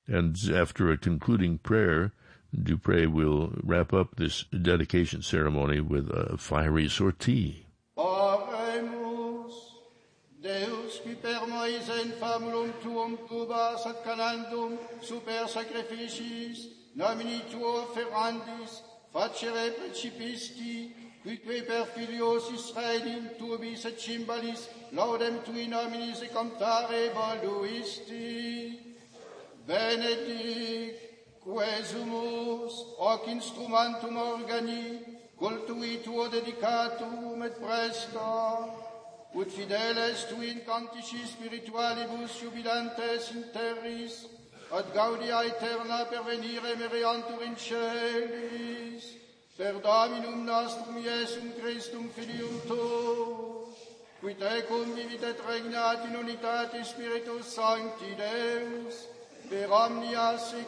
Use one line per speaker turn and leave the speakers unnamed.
And after a concluding prayer, Dupré will wrap up this dedication ceremony with a fiery sortie.
Oremus, Deus qui per Moisen famulum tuum cubas ad canandum super sacrificis, nomini tuo ferrandis, facere principisti, quique per filios Israelim turbis et cimbalis, laudem tui nominis e comptare voluisti. Benedic, quesumus, hoc instrumentum organi, cultui tuo dedicatum et presta, ut fideles tui in cantici spiritualibus jubilantes in terris, ad gaudia aeterna pervenire meriantur in celis, per Dominum nostrum Iesum Christum Filium tuo, qui tecum vivit et regnat in unitate Spiritus Sancti Deus, per omnia